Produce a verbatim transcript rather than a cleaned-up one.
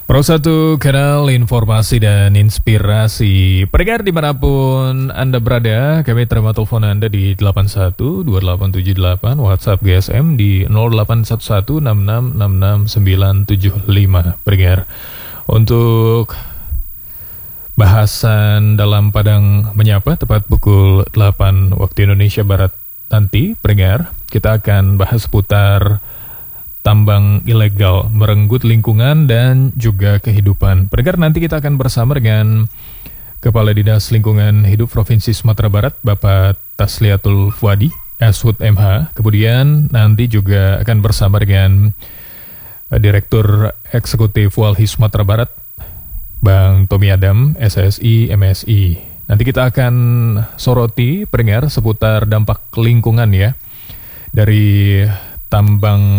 Pro satu kanal informasi dan inspirasi. Pendengar dimanapun Anda berada, kami terima telepon Anda di delapan satu dua delapan tujuh delapan, WhatsApp G S M di nol delapan satu satu enam enam enam enam sembilan tujuh lima. Pendengar, untuk bahasan dalam Padang Menyapa tepat pukul delapan waktu Indonesia Barat nanti, pendengar, kita akan bahas seputar tambang ilegal, merenggut lingkungan dan juga kehidupan. Pendengar, nanti kita akan bersama dengan Kepala Dinas Lingkungan Hidup Provinsi Sumatera Barat, Bapak Tasliatul Fuadi, S H U D M H. Kemudian nanti juga akan bersama dengan Direktur Eksekutif Walhi Sumatera Barat, Bang Tommy Adam, S S I, M S I. Nanti kita akan soroti, pendengar, seputar dampak lingkungan ya dari tambang